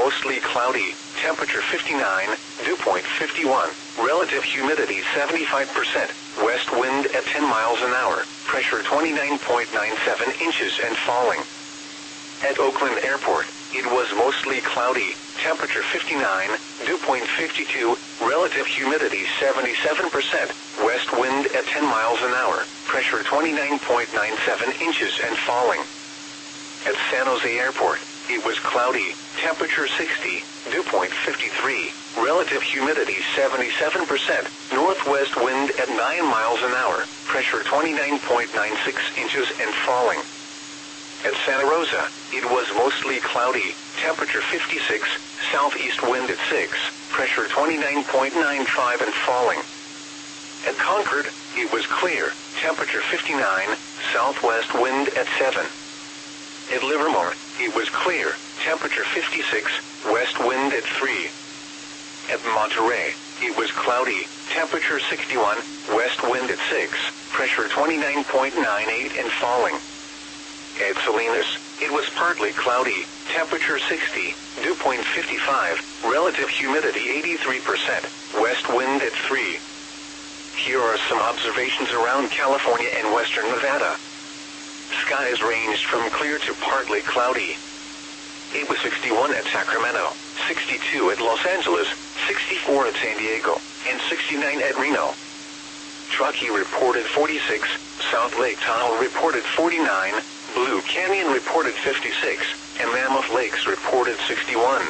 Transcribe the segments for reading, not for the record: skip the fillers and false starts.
mostly cloudy, temperature 59, dew point 51, relative humidity 75%, west wind at 10 miles an hour, pressure 29.97 inches and falling. At Oakland Airport, it was mostly cloudy, temperature 59, dew point 52, relative humidity 77%, west wind at 10 miles an hour, pressure 29.97 inches and falling. At San Jose Airport, it was cloudy, temperature 60, dew point 53, relative humidity 77%, northwest wind at 9 miles an hour, pressure 29.96 inches and falling. At Santa Rosa, it was mostly cloudy, temperature 56, southeast wind at 6, pressure 29.95 and falling. At Concord, it was clear, temperature 59, southwest wind at 7. At Livermore, it was clear, temperature 56, west wind at 3. At Monterey, it was cloudy, temperature 61, west wind at 6, pressure 29.98 and falling. At Salinas, it was partly cloudy, temperature 60, dew point 55, relative humidity 83%, west wind at 3. Here are some observations around California and western Nevada. Skies ranged from clear to partly cloudy. It was 61 at Sacramento, 62 at Los Angeles, 64 at San Diego, and 69 at Reno. Truckee reported 46, South Lake Tahoe reported 49, Blue Canyon reported 56, and Mammoth Lakes reported 61.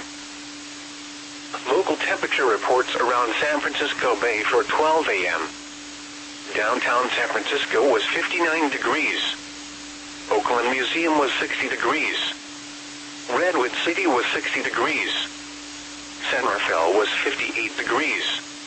Local temperature reports around San Francisco Bay for 12 a.m. Downtown San Francisco was 59 degrees. Oakland Museum was 60 degrees. Redwood City was 60 degrees. San Rafael was 58 degrees.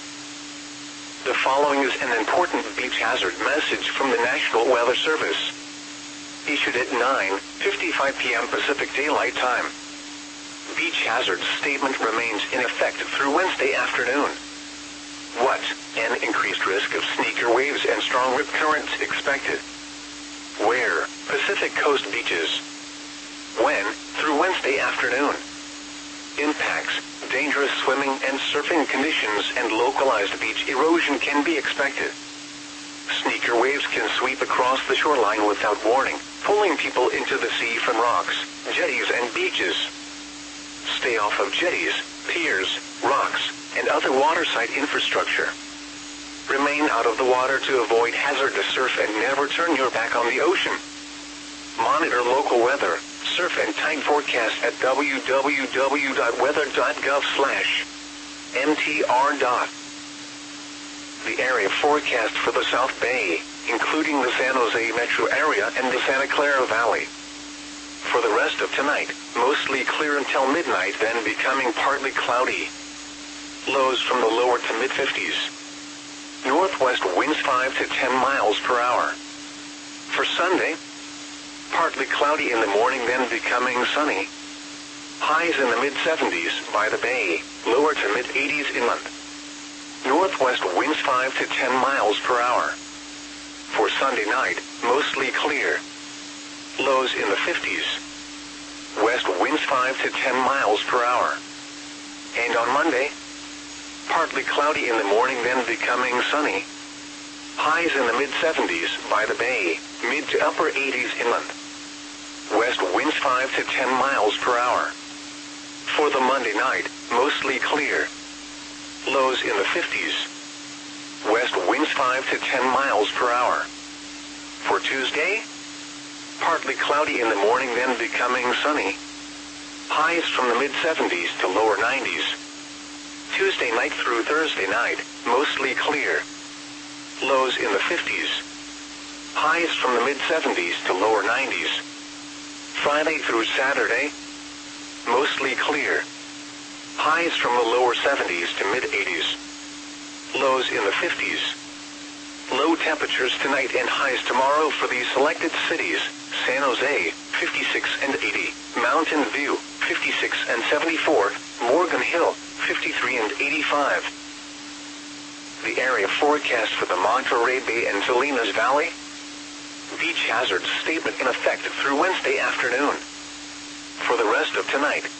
The following is an important beach hazard message from the National Weather Service. Issued at 9:55 p.m. Pacific Daylight Time. Beach hazard statement remains in effect through Wednesday afternoon. What? An increased risk of sneaker waves and strong rip currents expected. Where? Pacific Coast beaches. When? Through Wednesday afternoon. Impacts, dangerous swimming and surfing conditions and localized beach erosion can be expected. Sneaker waves can sweep across the shoreline without warning, pulling people into the sea from rocks, jetties and beaches. Stay off of jetties, piers, rocks, and other waterside infrastructure. Remain out of the water to avoid hazardous surf and never turn your back on the ocean. Monitor local weather, surf and tide forecast at www.weather.gov/mtr. The area forecast for the South Bay, including the San Jose metro area and the Santa Clara Valley. For the rest of tonight, mostly clear until midnight, then becoming partly cloudy. Lows from the lower to mid-50s. Northwest winds 5 to 10 miles per hour. For Sunday, partly cloudy in the morning, then becoming sunny. Highs in the mid-70s by the bay, lower to mid-80s inland. Northwest winds 5 to 10 miles per hour. For Sunday night, mostly clear. Lows in the 50s. West winds 5 to 10 miles per hour. And on Monday, partly cloudy in the morning, then becoming sunny. Highs in the mid-70s by the bay, mid to upper 80s inland. West winds 5 to 10 miles per hour. For the Monday night, mostly clear. Lows in the 50s. West winds 5 to 10 miles per hour. For Tuesday, partly cloudy in the morning, then becoming sunny. Highs from the mid-70s to lower 90s. Tuesday night through Thursday night, mostly clear. Lows in the 50s. Highs from the mid-70s to lower 90s. Friday through Saturday, mostly clear. Highs from the lower 70s to mid-80s. Lows in the 50s. Low temperatures tonight and highs tomorrow for these selected cities: San Jose, 56 and 80, Mountain View, 56 and 74, Morgan Hill, 53 and 85. The area forecast for the Monterey Bay and Salinas Valley. Beach hazard statement in effect through Wednesday afternoon. For the rest of tonight,